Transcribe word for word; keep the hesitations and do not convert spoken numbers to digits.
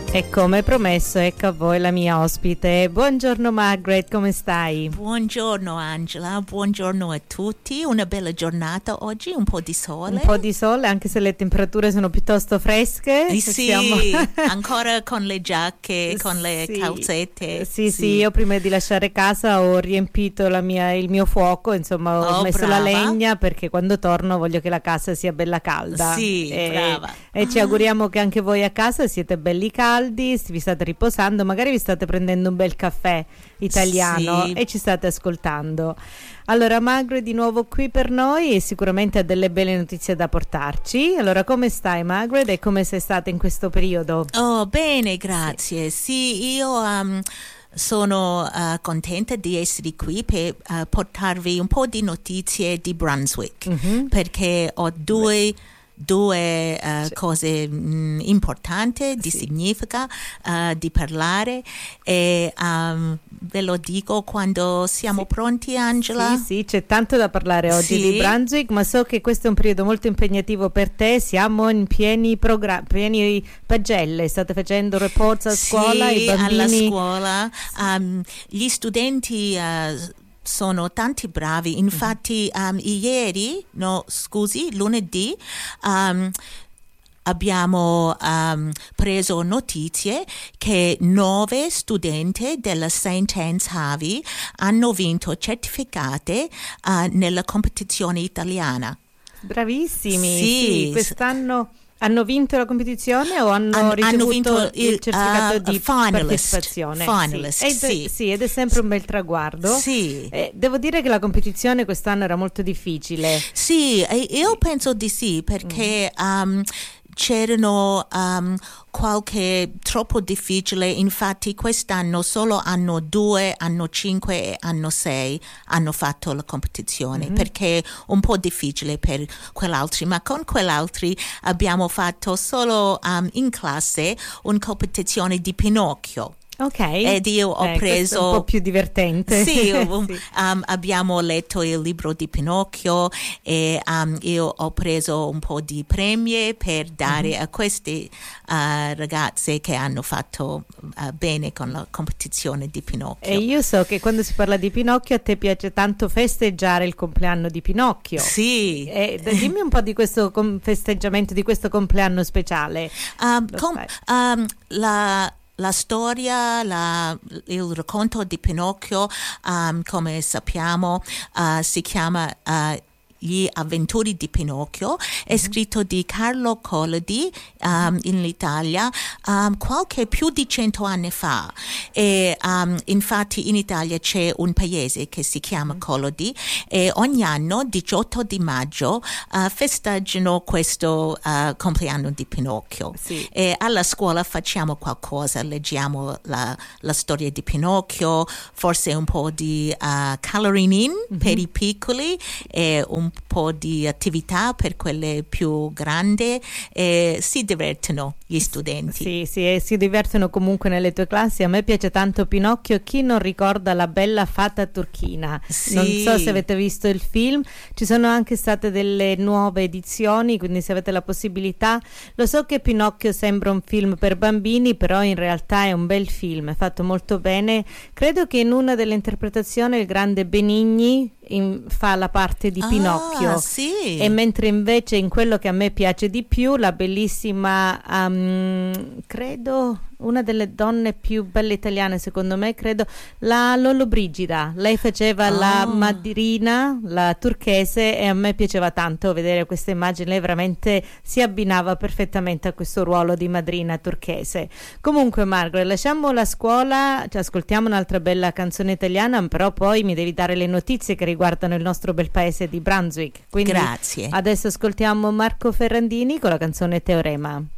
E come promesso, ecco a voi la mia ospite. Buongiorno Margaret, come stai? Buongiorno Angela, buongiorno a tutti. Una bella giornata oggi, un po' di sole. Un po' di sole, anche se le temperature sono piuttosto fresche. Eh sì, siamo... ancora con le giacche, con le sì. calzette. Sì, sì, sì, io prima di lasciare casa ho riempito la mia, il mio fuoco, insomma ho oh, messo brava. la legna perché quando torno voglio che la casa sia bella calda. Sì, e, brava. E ci auguriamo che anche voi a casa siete belli caldi, vi state riposando, magari vi state prendendo un bel caffè italiano sì. e ci state ascoltando. Allora Margaret di nuovo qui per noi e sicuramente ha delle belle notizie da portarci. Allora come stai Margaret e come sei stata in questo periodo? Oh, bene, grazie. Sì, sì io um, sono uh, contenta di essere qui per uh, portarvi un po' di notizie di Brunswick, mm-hmm. perché ho due... Beh. due uh, cose mh, importanti di sì. significa uh, di parlare e um, ve lo dico quando siamo sì. pronti Angela. Sì, sì, c'è tanto da parlare oggi sì. di Brunswick, ma so che questo è un periodo molto impegnativo per te, siamo in pieni programmi, pieni pagelle, state facendo reports a scuola, sì, i bambini alla scuola, um, gli studenti uh, sono tanti bravi, infatti um, ieri, no scusi, lunedì um, abbiamo um, preso notizie che nove studenti della Saint Anne's Harvey hanno vinto certificate uh, nella competizione italiana. Bravissimi, sì, sì quest'anno... Hanno vinto la competizione o hanno An- ricevuto hanno vinto il, il certificato uh, di finalist, partecipazione? Finalist, sì. Ed, sì. sì, ed è sempre un bel traguardo. Sì. Eh, devo dire che la competizione quest'anno era molto difficile. Sì, io sì. penso di sì, perché mm. um, c'erano um, qualche troppo difficile, infatti quest'anno solo anno due, anno cinque e anno sei hanno fatto la competizione, mm-hmm. perché è un po' difficile per quell'altri, ma con quell'altri abbiamo fatto solo um, in classe una competizione di Pinocchio. Ok, ed io ho eh, preso un po' più divertente. Sì, um, sì. Um, abbiamo letto il libro di Pinocchio e um, io ho preso un po' di premi per dare mm-hmm. a queste uh, ragazze che hanno fatto uh, bene con la competizione di Pinocchio. E io so che quando si parla di Pinocchio a te piace tanto festeggiare il compleanno di Pinocchio. Sì. E dimmi un po' di questo com- festeggiamento, di questo compleanno speciale. Um, com- um, la La storia, la, il racconto di Pinocchio, um, come sappiamo, uh, si chiama uh, Gli avventuri di Pinocchio, è mm-hmm. scritto di Carlo Collodi um, in Italia um, qualche più di cento anni fa e um, infatti in Italia c'è un paese che si chiama mm-hmm. Collodi e ogni anno diciotto di maggio uh, festeggiano questo uh, compleanno di Pinocchio sì. e alla scuola facciamo qualcosa, leggiamo la, la storia di Pinocchio, forse un po' di uh, coloring in mm-hmm. per i piccoli e un un po' di attività per quelle più grandi e si divertono gli studenti. Sì, sì, e si divertono comunque nelle tue classi. A me piace tanto Pinocchio. Chi non ricorda la bella fata turchina? Sì. Non so se avete visto il film, ci sono anche state delle nuove edizioni, quindi se avete la possibilità. Lo so che Pinocchio sembra un film per bambini, però in realtà è un bel film, è fatto molto bene. Credo che in una delle interpretazioni il grande Benigni in, fa la parte di Pinocchio ah, sì. e mentre invece in quello che a me piace di più la bellissima um, credo una delle donne più belle italiane secondo me, credo la Lollobrigida, lei faceva oh. la madrina, la turchese, e a me piaceva tanto vedere queste immagini, lei veramente si abbinava perfettamente a questo ruolo di madrina turchese. Comunque Margaret, lasciamo la scuola, ci ascoltiamo un'altra bella canzone italiana, però poi mi devi dare le notizie che riguardano il nostro bel paese di Brunswick. Quindi grazie. Adesso ascoltiamo Marco Ferrandini con la canzone Teorema.